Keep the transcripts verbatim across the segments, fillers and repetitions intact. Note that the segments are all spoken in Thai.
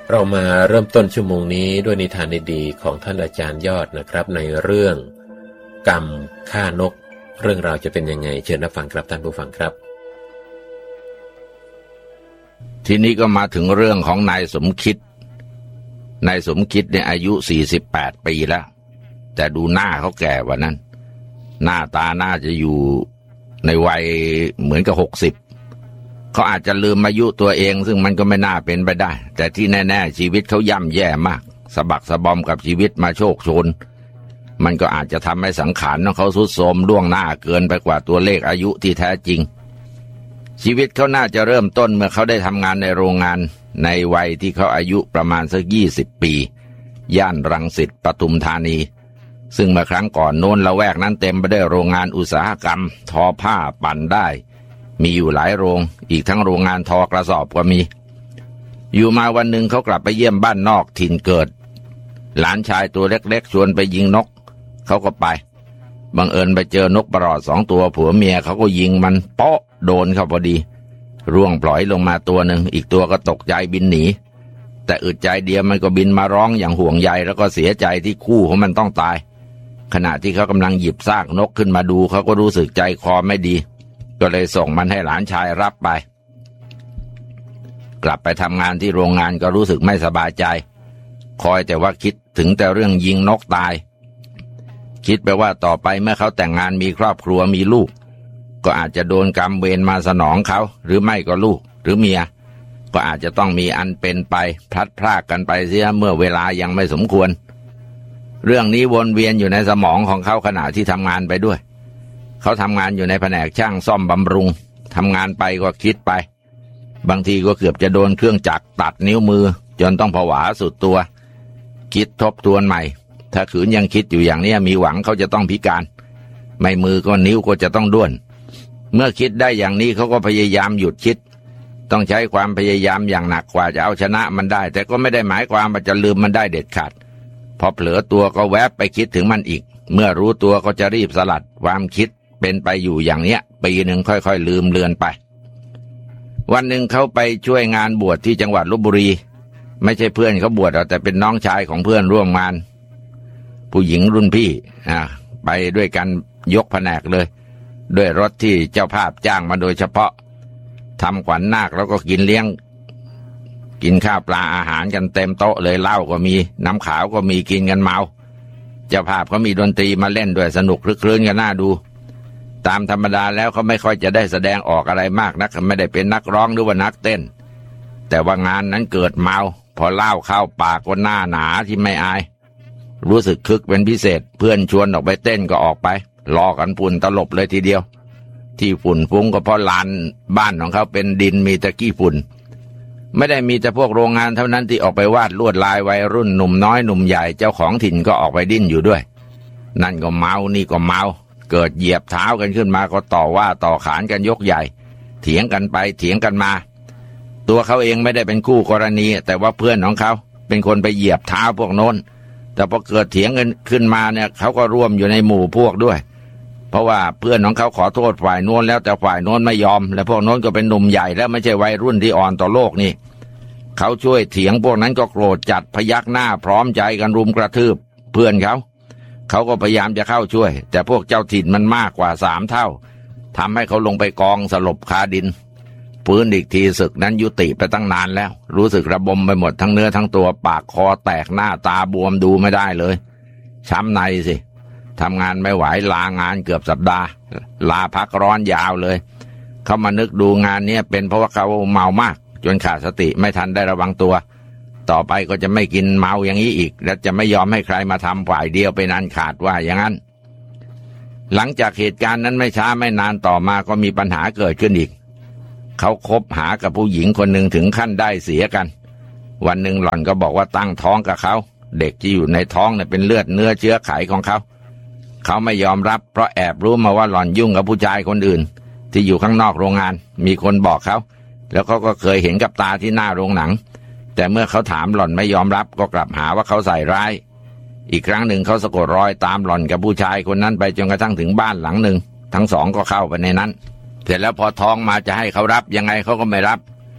เรามาเริ่มต้นชั่วโมงนี้ด้วยนิทานดีๆของท่านอาจารย์ยอดนะครับในเรื่องกรรมฆ่านกเรื่องราวจะเป็นยังไงเชิญรับฟังครับท่านผู้ฟังครับทีนี้ก็มาถึงเรื่องของนายสมคิดนายสมคิดเนี่ยอายุสี่สิบแปดปีแล้วแต่ดูหน้าเขาแก่กว่านั้นหน้าตาน่าจะอยู่ในวัยเหมือนกับหกสิบเขาอาจจะลืมอายุตัวเองซึ่งมันก็ไม่น่าเป็นไปได้แต่ที่แน่ๆชีวิตเขาย่ำแย่มากสะบักสะบอมกับชีวิตมาโชคโชนมันก็อาจจะทำให้สังขารของเขาทรุดโทรมล่วงหน้าเกินไปกว่าตัวเลขอายุที่แท้จริงชีวิตเขาน่าจะเริ่มต้นเมื่อเขาได้ทำงานในโรงงานในวัยที่เขาอายุประมาณสักยี่สิบปีย่านรังสิตปทุมธานีซึ่งเมื่อครั้งก่อนโน้นละแวกนั้นเต็มไปด้วยโรงงานอุตสาหกรรมทอผ้าปั่นได้มีอยู่หลายโรงอีกทั้งโรงงานทอกระสอบก็มีอยู่มาวันหนึ่งเขากลับไปเยี่ยมบ้านนอกถิ่นเกิดหลานชายตัวเล็กๆชวนไปยิงนกเขาก็ไปบังเอิญไปเจอนกประหลอดสองตัวผัวเมียเขาก็ยิงมันเปาะโดนเข้าพอดีร่วงปล่อยลงมาตัวหนึ่งอีกตัวก็ตกใจบินหนีแต่อึดใจเดียวมันก็บินมาร้องอย่างห่วงใยแล้วก็เสียใจที่คู่ของมันต้องตายขณะที่เขากำลังหยิบซากนกขึ้นมาดูเขาก็รู้สึกใจคอไม่ดีก็เลยส่งมันให้หลานชายรับไปกลับไปทำงานที่โรงงานก็รู้สึกไม่สบายใจคอยแต่ว่าคิดถึงแต่เรื่องยิงนกตายคิดไปว่าต่อไปเมื่อเขาแต่งงานมีครอบครัวมีลูกก็อาจจะโดนกรรมเวรมาสนองเขาหรือไม่ก็ลูกหรือเมียก็อาจจะต้องมีอันเป็นไปพลัดพรากกันไปเสียเมื่อเวลายังไม่สมควรเรื่องนี้วนเวียนอยู่ในสมองของเขาขณะที่ทำงานไปด้วยเขาทำงานอยู่ในแผนกช่างซ่อมบำรุงทำงานไปก็คิดไปบางทีก็เกือบจะโดนเครื่องจักรตัดนิ้วมือจนต้องผวาสุดตัวคิดทบทวนใหม่ถ้าขืนยังคิดอยู่อย่างนี้มีหวังเขาจะต้องพิการไม่มือก็นิ้วก็จะต้องด้วนเมื่อคิดได้อย่างนี้เขาก็พยายามหยุดคิดต้องใช้ความพยายามอย่างหนักกว่าจะเอาชนะมันได้แต่ก็ไม่ได้หมายความว่าจะลืมมันได้เด็ดขาดพอเผลอตัวก็แวบไปคิดถึงมันอีกเมื่อรู้ตัวก็จะรีบสลัดความคิดเป็นไปอยู่อย่างเนี้ยปีหนึ่งค่อยๆลืมเลือนไปวันหนึ่งเขาไปช่วยงานบวชที่จังหวัดลพบุรีไม่ใช่เพื่อนเขาบวชแต่เป็นน้องชายของเพื่อนร่วมงานผู้หญิงรุ่นพี่อ่าไปด้วยกันยกแผนกเลยด้วยรถที่เจ้าภาพจ้างมาโดยเฉพาะทำขวัญนาคแล้วก็กินเลี้ยงกินข้าวปลาอาหารกันเต็มโต๊ะเลยเหล้าก็มีน้ำขาวก็มีกินกันเมาเจ้าภาพเขามีดนตรีมาเล่นด้วยสนุกคลึกครื้นกันน่าดูตามธรรมดาแล้วเขาไม่ค่อยจะได้แสดงออกอะไรมากนักไม่ได้เป็นนักร้องหรือว่านักเต้นแต่ว่างานนั้นเกิดเมาพอเหล้าเข้าปากก็หน้าหนาที่ไม่อายรู้สึกคึกเป็นพิเศษเพื่อนชวนออกไปเต้นก็ออกไปรอกันฝุ่นตลบเลยทีเดียวที่ฝุ่นฟุ้งก็เพราะลานบ้านของเขาเป็นดินมีตะกี้ฝุ่นไม่ได้มีแต่พวกโรงงานเท่านั้นที่ออกไปวาดลวดลายวัยรุ่นหนุ่มน้อยหนุ่มใหญ่เจ้าของถิ่นก็ออกไปดิ้นอยู่ด้วยนั่นก็เมานี่ก็เมาเกิดเหยียบเท้ากันขึ้นมาก็ต่อว่าต่อขานกันยกใหญ่เถียงกันไปเถียงกันมาตัวเขาเองไม่ได้เป็นคู่กรณีแต่ว่าเพื่อนของเขาเป็นคนไปเหยียบเท้าพวกโน้นแต่พอเกิดเถียงกันขึ้นมาเนี่ยเขาก็ร่วมอยู่ในหมู่พวกด้วยเพราะว่าเพื่อนของเขาขอโทษฝ่ายโน้นแล้วแต่ฝ่ายโน้นไม่ยอมและพวกโน้นก็เป็นหนุ่มใหญ่แล้วไม่ใช่วัยรุ่นที่อ่อนต่อโลกนี่เขาช่วยเถียงพวกนั้นก็โกรธจัดพยักหน้าพร้อมใจกันรุมกระทืบเพื่อนเขาเขาก็พยายามจะเข้าช่วยแต่พวกเจ้าถิ่นมันมากกว่าสามเท่าทำให้เขาลงไปกองสลบคาดินฟื้นอีกทีศึกนั้นยุติไปตั้งนานแล้วรู้สึกระบมไปหมดทั้งเนื้อทั้งตัวปากคอแตกหน้าตาบวมดูไม่ได้เลยช้ำในสิทำงานไม่ไหวลางานเกือบสัปดาห์ลาพักร้อนยาวเลยเขามานึกดูงานนี้เป็นเพราะว่าเขาเมามากจนขาดสติไม่ทันได้ระวังตัวต่อไปก็จะไม่กินเมาอย่างนี้อีกและจะไม่ยอมให้ใครมาทำฝ่ายเดียวเป็นอันขาดว่าอย่างนั้นหลังจากเหตุการณ์นั้นไม่ช้าไม่นานต่อมาก็มีปัญหาเกิดขึ้นอีกเขาคบหากับผู้หญิงคนหนึ่งถึงขั้นได้เสียกันวันหนึ่งหล่อนก็บอกว่าตั้งท้องกับเขาเด็กที่อยู่ในท้องเนี่ยเป็นเลือดเนื้อเชื้อไขของเขาเขาไม่ยอมรับเพราะแอบรู้มาว่าหล่อนยุ่งกับผู้ชายคนอื่นที่อยู่ข้างนอกโรงงานมีคนบอกเขาแล้วเขาก็เคยเห็นกับตาที่หน้าโรงหนังแต่เมื่อเขาถามหล่อนไม่ยอมรับก็กลับหาว่าเขาใส่ร้ายอีกครั้งหนึ่งเขาสะกดรอยตามหล่อนกับผู้ชายคนนั้นไปจนกระทั่งถึงบ้านหลังหนึ่งทั้งสองก็เข้าไปในนั้นเสร็จแล้วพอท้องมาจะให้เขารับยังไงเขาก็ไม่รับ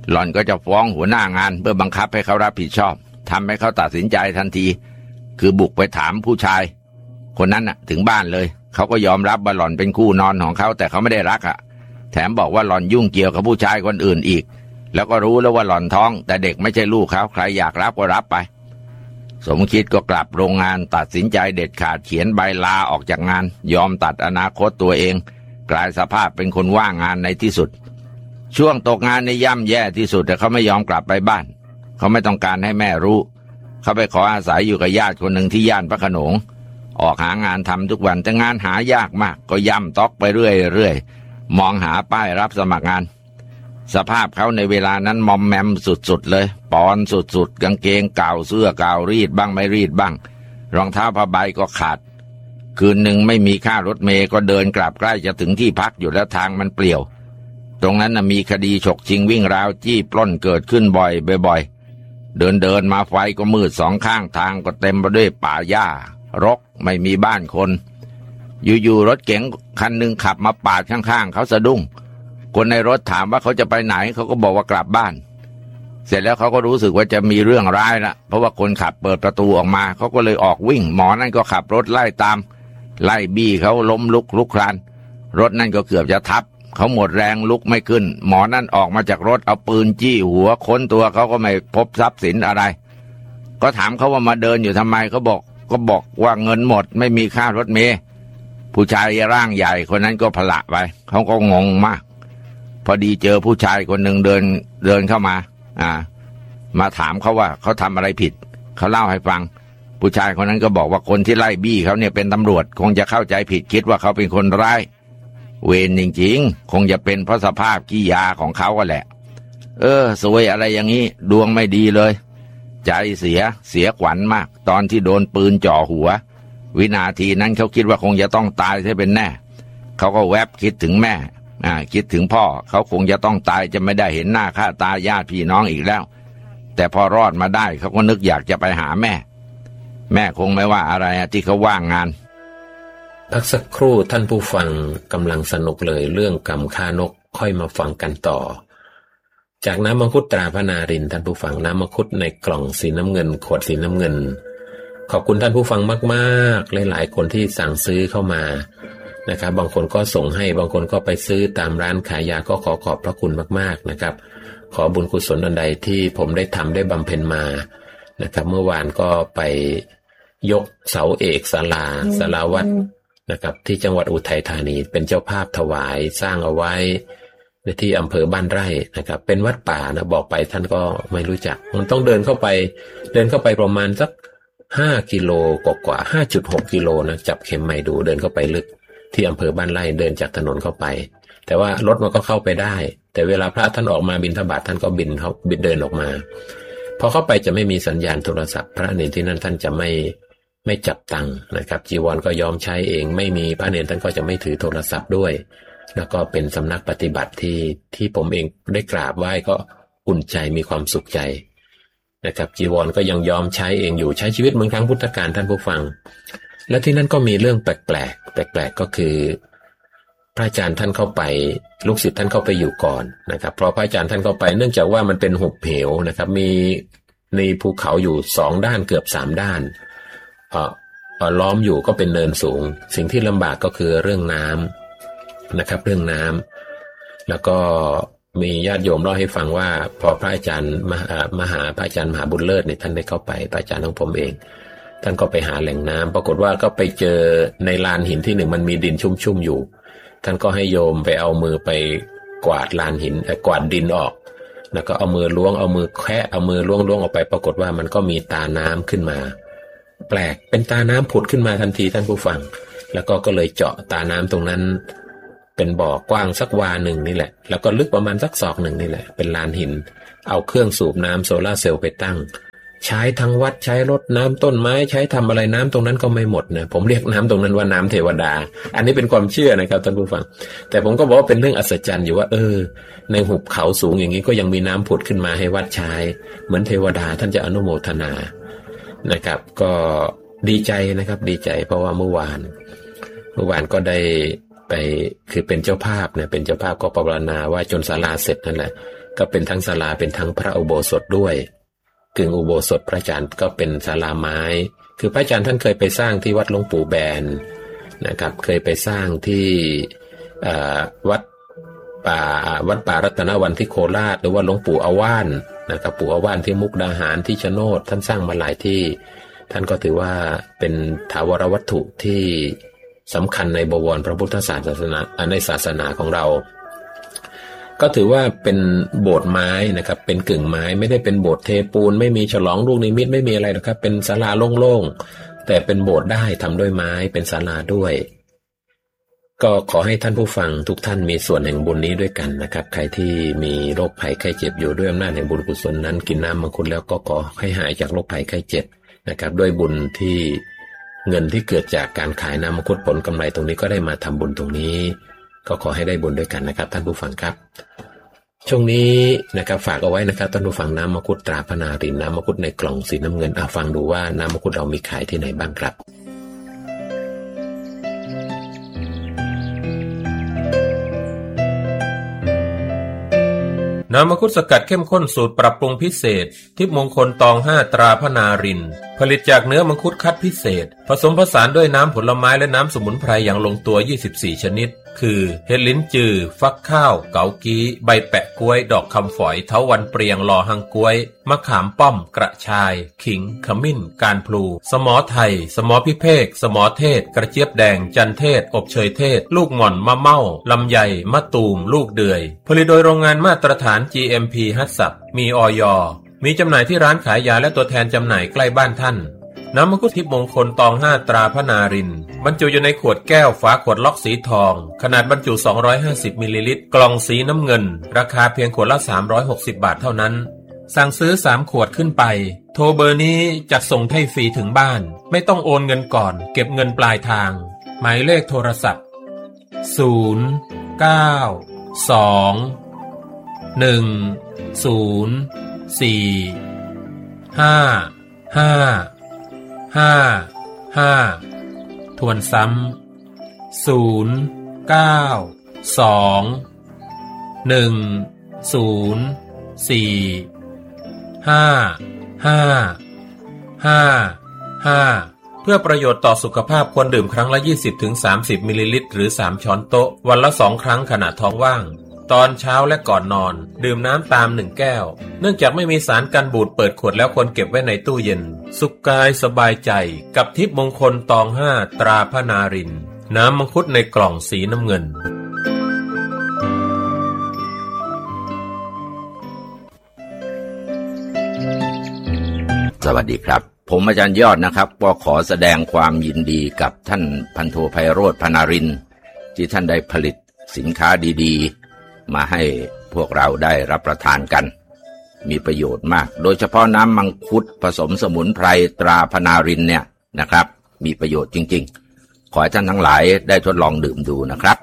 หล่อนก็จะฟ้องหัวหน้างานเพื่อบังคับให้เขารับผิดชอบทำให้เขาตัดสินใจทันทีคือบุกไปถามผู้ชายคนนั้นน่ะถึงบ้านเลยเขาก็ยอมรับว่าหล่อนเป็นคู่นอนของเขาแต่เขาไม่ได้รักอ่ะแถมบอกว่าหล่อนยุ่งเกี่ยวกับผู้ชายคนอื่นอีกแล้วก็รู้แล้วว่าหล่อนท้องแต่เด็กไม่ใช่ลูกเขาใครอยากรับก็รับไปสมคิดก็กลับโรงงานตัดสินใจเด็ดขาดเขียนใบลาออกจากงานยอมตัดอนาคตตัวเองกลายสภาพเป็นคนว่างงานในที่สุดช่วงตกงานในย่ำแย่ที่สุดแต่เขาไม่ยอมกลับไปบ้านเขาไม่ต้องการให้แม่รู้เขาไปขออาศัยอยู่กับญาติคนหนึ่งที่ย่านพระโขนงออกหางานทำทุกวันแต่งานหายากมากก็ย่ำต๊อกไปเรื่อยๆมองหาป้ายรับสมัครงานสภาพเขาในเวลานั้นมอมแมมสุดๆเลยปอนสุดๆกางเกงเก่าเสื้อเก่ารีดบ้างไม่รีดบ้างรองเท้าผ้าใบก็ขาดคืนหนึ่งไม่มีค่ารถเมล์ก็เดินกลับใกล้จะถึงที่พักอยู่แล้วทางมันเปลี่ยวตรงนั้นมีคดีฉกชิงวิ่งราวจี้ปล้นเกิดขึ้นบ่อยบ่อยเดินเดินมาไฟก็มืดสองข้างทางก็เต็มไปด้วยป่าหญ้ารกไม่มีบ้านคนอยู่ๆรถเก๋งคันหนึ่งขับมาปาดข้างๆเขาสะดุ้งคนในรถถามว่าเขาจะไปไหนเขาก็บอกว่ากลับบ้านเสร็จแล้วเขาก็รู้สึกว่าจะมีเรื่องร้ายละเพราะว่าคนขับเปิดประตูออกมาเขาก็เลยออกวิ่งหมอนั่นก็ขับรถไล่ตามไล่บี้เขาล้มลุกลุกคลานรถนั่นก็เกือบจะทับเขาหมดแรงลุกไม่ขึ้นหมอนั่นออกมาจากรถเอาปืนจี้หัวค้นตัวเขาก็ไม่พบทรัพย์สินอะไรก็ถามเขาว่ามาเดินอยู่ทำไมเขาบอกก็บอกว่าเงินหมดไม่มีค่ารถเมล์ผู้ชายร่างใหญ่คนนั้นก็พละไปเขาก็งงมากพอดีเจอผู้ชายคนหนึ่งเดินเดินเข้ามาอ่ามาถามเขาว่าเขาทำอะไรผิดเขาเล่าให้ฟังผู้ชายคนนั้นก็บอกว่าคนที่ไล่บี้เขาเนี่ยเป็นตำรวจคงจะเข้าใจผิดคิดว่าเขาเป็นคนร้ายเวรจริงๆคงจะเป็นเพราะสภาพขี้ยาของเขาก็แหละเออสวยอะไรอย่างนี้ดวงไม่ดีเลยใจเสียเสียขวัญมากตอนที่โดนปืนจ่อหัววินาทีนั้นเขาคิดว่าคงจะต้องตายใช่เป็นแน่เขาก็แวบคิดถึงแม่อ่าคิดถึงพ่อเขาคงจะต้องตายจะไม่ได้เห็นหน้าค่าตาญาติพี่น้องอีกแล้วแต่พอรอดมาได้เขาก็นึกอยากจะไปหาแม่แม่คงไม่ว่าอะไรที่เขาว่างงานพักสักครู่ท่านผู้ฟังกำลังสนุกเลยเรื่องกรรมฆ่านกค่อยมาฟังกันต่อจากน้ำมังคุดตราพระนารินท่านผู้ฟังน้ำมังคุดในกล่องสีน้ำเงินขวดสีน้ำเงินขอบคุณท่านผู้ฟังมากๆหลายๆคนที่สั่งซื้อเข้ามานะครับบางคนก็ส่งให้บางคนก็ไปซื้อตามร้านขายยาก็ขอขอบพระคุณมากๆนะครับขอบุญกุศลอันใดที่ผมได้ทำได้บำเพ็ญมานะครับเมื่อวานก็ไปยกเสาเอกศาลาศาลาวัดนะครับที่จังหวัดอุทัยธานีเป็นเจ้าภาพถวายสร้างเอาไว้ในที่อำเภอบ้านไร่นะครับเป็นวัดป่านะบอกไปท่านก็ไม่รู้จักมันต้องเดินเข้าไปเดินเข้าไปประมาณสักห้ากิโลกว่าๆ ห้าจุดหก กิโลนะจับเข็มไม่ดูเดินเข้าไปลึกที่อำเภอบ้านไร่เดินจากถนนเข้าไปแต่ว่ารถมันก็เข้าไปได้แต่เวลาพระท่านออกมาบิณฑบาตท่านก็บินเขาบินเดินออกมาพอเข้าไปจะไม่มีสัญญาณโทรศัพท์พระเนรที่นั่นท่านจะไม่ไม่จับตังค์นะครับจีวรก็ยอมใช้เองไม่มีพระเนรท่านก็จะไม่ถือโทรศัพท์ด้วยแล้วก็เป็นสำนักปฏิบัติที่ที่ผมเองได้กราบไหว้ก็อุ่นใจมีความสุขใจนะครับจีวรก็ยังยอมใช้เองอยู่ใช้ชีวิตเหมือนครั้งพุทธกาลท่านผู้ฟังและที่นั่นก็มีเรื่องแปลกๆแปลกๆก็คือพระอาจารย์ท่านเข้าไปลูกศิษย์ท่านเข้าไปอยู่ก่อนนะครับเพราะพระอาจารย์ท่านเข้าไปเนื่องจากว่ามันเป็นหุบเหวนะครับมีในภูเขาอยู่สองด้านเกือบสามด้านเอ่อล้อมอยู่ก็เป็นเนินสูงสิ่งที่ลำบากก็คือเรื่องน้ำนะครับเรื่องน้ำแล้วก็มีญาติโยมเล่าให้ฟังว่าพอพระอาจารย์มหามหาพระอาจารย์มหาบุญเลิศเนี่ยท่านได้เข้าไปพระอาจารย์ของผมเองท่านก็ไปหาแหล่งน้ำปรากฏว่าก็ไปเจอในลานหินที่หนึ่งมันมีดินชุ่มๆอยู่ท่านก็ให้โยมไปเอามือไปกวาดลานหินกวาดดินออกแล้วก็เอามือล้วงเอามือแคะเอามือล้วงล้วงออกไปปรากฏว่ามันก็มีตาน้ำขึ้นมาแปลกเป็นตาน้ำผุดขึ้นมาทันทีท่านผู้ฟังแล้วก็ก็เลยเจาะตาน้ำตรงนั้นเป็นบ่อกว้างสักวาหนึ่งนี่แหละแล้วก็ลึกประมาณสักศอกหนึ่งนี่แหละเป็นลานหินเอาเครื่องสูบน้ำโซล่าเซลล์ไปตั้งใช้ทั้งวัดใช้รดน้ำต้นไม้ใช้ทำอะไรน้ำตรงนั้นก็ไม่หมดนะผมเรียกน้ำตรงนั้นว่าน้ำเทวดาอันนี้เป็นความเชื่อนะครับท่านผู้ฟังแต่ผมก็บอกว่าเป็นเรื่องอัศจรรย์อยู่ว่าเออในหุบเขาสูงอย่างนี้ก็ยังมีน้ำผุดขึ้นมาให้วัดใช้เหมือนเทวดาท่านจะอนุโมทนานะครับก็ดีใจนะครับดีใจเพราะว่าเมื่อวานเมื่อวานก็ได้ไปคือเป็นเจ้าภาพเนี่ยเป็นเจ้าภาพก็ภาวนาว่าจนศาลาเสร็จนั่นแหละก็เป็นทั้งศาลาเป็นทั้งพระอุโบสถด้วยกึ่งอุโบสถพระอาจารย์ก็เป็นศาลาไม้คือพระอาจารย์ท่านเคยไปสร้างที่วัดหลวงปู่แบนนะครับเคยไปสร้างที่วัดป่าวัดป่ารัตนวันที่โคราชหรือว่าหลวงปู่อว่านนะครับปู่อว่านที่มุกดาหารที่ชะโนดท่านสร้างมาหลายที่ท่านก็ถือว่าเป็นถาวรวัตถุที่สำคัญในบวรพระพุทธศาสนาในศาสนาของเราก็ถือว่าเป็นโบสถ์ไม้นะครับเป็นกึ่งไม้ไม่ได้เป็นโบสถ์เทปูนไม่มีฉลองลูกนิมิตไม่มีอะไรนะครับเป็นศาลาโล่งๆแต่เป็นโบสถ์ได้ทำด้วยไม้เป็นศาลาด้วยก็ขอให้ท่านผู้ฟังทุกท่านมีส่วนแห่งบุญนี้ด้วยกันนะครับใครที่มีโรคภัยไข้เจ็บอยู่ด้วยอำนาจแห่งบุญกุศลนั้นกินน้ำมังคุดแล้วก็ขอให้หายจากโรคภัยไข้เจ็บนะครับด้วยบุญที่เงินที่เกิดจากการขายน้ำมังคุดผลกำไรตรงนี้ก็ได้มาทำบุญตรงนี้ก็ขอให้ได้บุญด้วยกันนะครับท่านผู้ฟังครับช่วงนี้นะครับฝากเอาไว้นะครับท่านผู้ฟังน้ำมังคุดตราพนารินน้ำมังคุดในกล่องสีน้ำเงินอ่ะฟังดูว่าน้ำมังคุดเรามีขายที่ไหนบ้างครับน้ำมังคุดสกัดเข้มข้นสูตรปรับปรุงพิเศษทิพย์มงคลตองห้าตราพนารินผลิตจากเนื้อมังคุดคัดพิเศษผสมผสานด้วยน้ำผลไม้และน้ำสมุนไพรอย่างลงตัวยี่สิบสี่ชนิดคือเห็ดลิ้นจือฟักข้าวเกากี้ใบแปะกล้วยดอกคำฝอยเถาวัลย์เปรียงลอหังกล้วยมะขามป้อมกระชายขิงขมิ้นการพลูสมอไทยสมอพิเภกสมอเทศกระเจี๊ยบแดงจันเทศอบเชยเทศลูกหม่อนมะเม่าลำไยมะตูมลูกเดือยผลิตโดยโรงงานมาตรฐาน จี เอ็ม พี ฮัตสับมีอย.มีจำหน่ายที่ร้านขายยาและตัวแทนจำหน่ายใกล้บ้านท่านน้ำมังคุดทิพย์มงคลตองห้าตราพนารินบรรจุอยู่ในขวดแก้วฝาขวดล็อกสีทองขนาดบรรจุสองร้อยห้าสิบมิลลิลิตรกล่องสีน้ำเงินราคาเพียงขวดละสามร้อยหกสิบบาทเท่านั้นสั่งซื้อสามขวดขึ้นไปโทรเบอร์นี้จัดส่งให้ฟรีถึงบ้านไม่ต้องโอนเงินก่อนเก็บเงินปลายทางหมายเลขโทรศัพท์ศูนย์ เก้า สอง หนึ่ง ศูนย์ สี่ ห้า ห้าห้า ห้าทวนซ้ำศูนย์ เก้า สอง หนึ่ง ศูนย์ สี่ ห้า ห้า ห้า ห้าเพื่อประโยชน์ต่อสุขภาพควรดื่มครั้งละ ยี่สิบถึงสามสิบ มิลลิลิตรหรือสามช้อนโต๊ะวันละสองครั้งขณะท้องว่างตอนเช้าและก่อนนอนดื่มน้ำตามหนึ่งแก้วเนื่องจากไม่มีสารกันบูดเปิดขวดแล้วควรเก็บไว้ในตู้เย็นสุขกายสบายใจกับทิพย์มงคลตองห้าตราพนารินน้ำมังคุดในกล่องสีน้ำเงินสวัสดีครับผมอาจารย์ยอดนะครับก็ขอแสดงความยินดีกับท่านพันโทไพโรจน์พนารินที่ท่านได้ผลิตสินค้าดีๆมาให้พวกเราได้รับประทานกันมีประโยชน์มากโดยเฉพาะน้ำมังคุดผสมสมุนไพรตราพนารินเนี่ยนะครับมีประโยชน์จริงๆขอให้ท่านทั้งหลายได้ทดลองดื่มดูนะครับ